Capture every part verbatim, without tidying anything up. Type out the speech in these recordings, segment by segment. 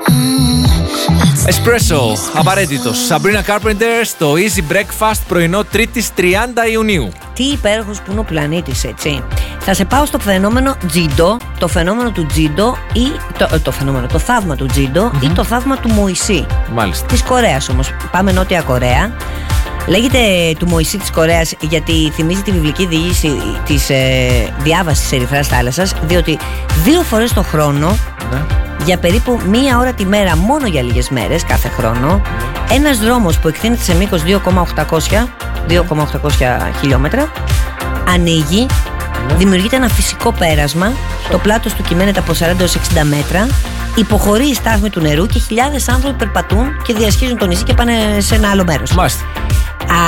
Espresso, απαραίτητος. Sabrina Carpenter στο Easy Breakfast, πρωινό Τρίτης τριάντα Ιουνίου. Τι υπέροχος που είναι ο πλανήτης, έτσι. Θα σε πάω στο φαινόμενο τζίντο, το φαινόμενο του τζίντο ή το, το φαινόμενο, το θαύμα του τζίντο mm-hmm. ή το θαύμα του Μωυσή. Μάλιστα. Της Κορέας όμως. Πάμε Νότια Κορέα. Λέγεται του Μωυσή της Κορέας γιατί θυμίζει τη βιβλική διήγηση της ε, διάβασης Ερυθράς Θάλασσας, διότι δύο φορές το χρόνο, ναι. για περίπου μία ώρα τη μέρα, μόνο για λίγες μέρες κάθε χρόνο, ναι. ένας δρόμος που εκτείνεται σε μήκος δύο χιλιάδες οκτακόσια χιλιόμετρα ανοίγει, ναι. δημιουργείται ένα φυσικό πέρασμα, το πλάτος του κυμαίνεται από σαράντα έως εξήντα μέτρα, υποχωρεί η στάθμη του νερού και χιλιάδες άνθρωποι περπατούν και διασχίζουν το νησί και πάνε σε ένα άλλο μέρος. Μάλιστα. Α,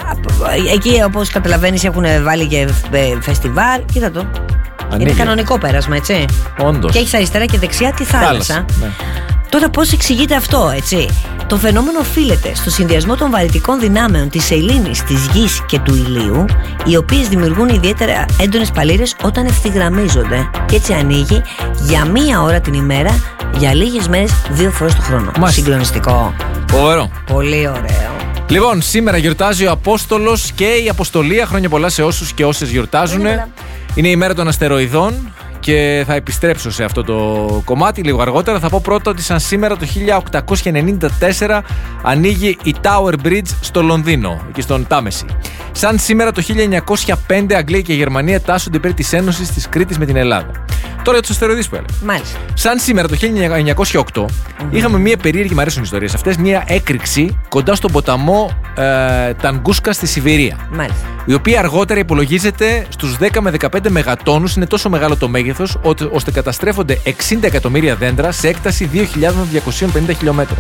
εκεί, όπως καταλαβαίνεις, έχουν βάλει και φεστιβάλ. Κοίτα το. Ανοίγει. Είναι κανονικό πέρασμα, έτσι. Όντως. Και έχεις αριστερά και δεξιά τη θάλασσα. θάλασσα ναι. Τώρα πώς εξηγείται αυτό, έτσι. Το φαινόμενο οφείλεται στο συνδυασμό των βαρυτικών δυνάμεων της σελήνης, της γης και του ηλίου, οι οποίες δημιουργούν ιδιαίτερα έντονες παλήρες όταν ευθυγραμμίζονται. Και έτσι ανοίγει για μία ώρα την ημέρα, για λίγες μέρες, δύο φορές το χρόνο. Μάλιστα. Συγκλονιστικό. Ωραίο. Πολύ ωραίο. Λοιπόν, σήμερα γιορτάζει ο Απόστολος και η Αποστολία. Χρόνια πολλά σε όσους και όσες γιορτάζουν. Είναι η μέρα των αστεροειδών και θα επιστρέψω σε αυτό το κομμάτι λίγο αργότερα. Θα πω πρώτα ότι σαν σήμερα το χίλια οκτακόσια ενενήντα τέσσερα ανοίγει η Tower Bridge στο Λονδίνο, εκεί στον Τάμεση. Σαν σήμερα το χίλια εννιακόσια πέντε Αγγλία και Γερμανία τάσσονται υπέρ της Ένωσης της Κρήτης με την Ελλάδα. Τώρα για τους αστεροειδείς που έλεγα. Μάλιστα. Σαν σήμερα το χίλια εννιακόσια οκτώ mm-hmm. είχαμε μια περίεργη, μου αρέσουν οι ιστορίες αυτές, μια έκρηξη κοντά στον ποταμό ε, Τανγκούσκα στη Σιβηρία. Μάλιστα. Η οποία αργότερα υπολογίζεται στους δέκα με δεκαπέντε μεγατόνους, είναι τόσο μεγάλο το μέγεθος, ώστε καταστρέφονται εξήντα εκατομμύρια δέντρα σε έκταση δύο χιλιάδες διακόσια πενήντα χιλιόμετρων.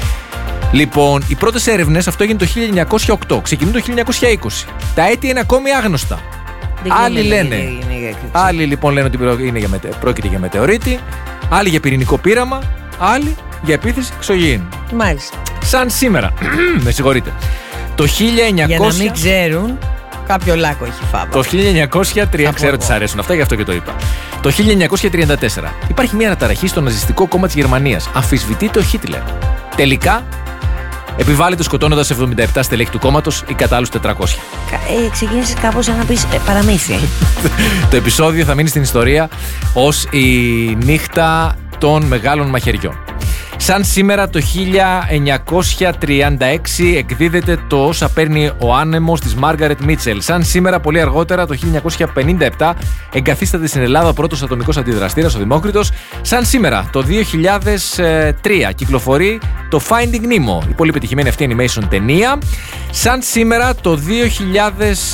Λοιπόν, οι πρώτες έρευνες, αυτό έγινε το χίλια εννιακόσια οκτώ, ξεκινούν το χίλια εννιακόσια είκοσι. Τα αίτια είναι ακόμη άγνωστα. Άλλοι λένε, είναι, είναι, είναι, άλλοι λοιπόν λένε ότι είναι για μετε, πρόκειται για μετεωρίτη, άλλοι για πυρηνικό πείραμα, άλλοι για επίθεση εξωγήινη. Μάλιστα. Σαν σήμερα, με συγχωρείτε, το χίλια εννιακόσια... Για να μην ξέρουν, κάποιο λάκκο έχει φάβα. Το χίλια εννιακόσια τρία, ξέρω ότι σ' αρέσουν αυτά, γι' αυτό και το είπα. Το χίλια εννιακόσια τριάντα τέσσερα υπάρχει μια αναταραχή στο ναζιστικό κόμμα της Γερμανίας. Αμφισβητείται ο Χίτλερ. Τελικά, επιβάλλεται σκοτώνοντας εβδομήντα επτά στελέχη του κόμματος ή κατά άλλους τετρακόσια. Ε, ξεκίνησες κάπως σαν να πεις ε, παραμύθι. Το επεισόδιο θα μείνει στην ιστορία ως η νύχτα των μεγάλων μαχαιριών. Σαν σήμερα το χίλια εννιακόσια τριάντα έξι εκδίδεται το «Όσα παίρνει ο άνεμος» της Μάργαρετ Μίτσελ. Σαν σήμερα, πολύ αργότερα, το χίλια εννιακόσια πενήντα επτά εγκαθίσταται στην Ελλάδα ο πρώτος ατομικός αντιδραστήρας, ο Δημόκριτος. Σαν σήμερα, το δύο χιλιάδες τρία κυκλοφορεί το Finding Nemo, η πολύ πετυχημένη αυτή animation ταινία. Σαν σήμερα, το δύο χιλιάδες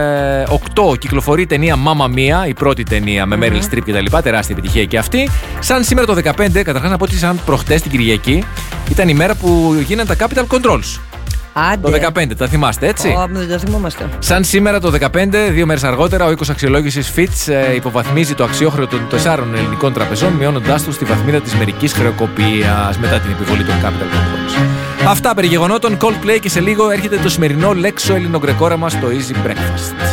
οκτώ κυκλοφορεί η ταινία Mamma Mia, η πρώτη ταινία με Meryl Streep κτλ. Τεράστια επιτυχία και αυτή. Σαν σήμερα το δεκαπέντε, καταρχάς να πω ότι σαν προχτές την Κυριακή ήταν η μέρα που γίνανε τα Capital Controls. Άντε. Το δεκαπέντε, τα θυμάστε, έτσι. Ω, δεν το θυμόμαστε. Σαν σήμερα το δεκαπέντε, δύο μέρες αργότερα, ο οίκος αξιολόγησης Fitch ε, υποβαθμίζει το αξιόχρεο των τεσσάρων ελληνικών τραπεζών, μειώνοντάς του στη βαθμίδα της μερικής χρεοκοπίας μετά την επιβολή των Capital Controls. Αυτά περί γεγονότων, Coldplay, και σε λίγο έρχεται το σημερινό λέξο ελληνογκρεκόραμα στο Easy Breakfast.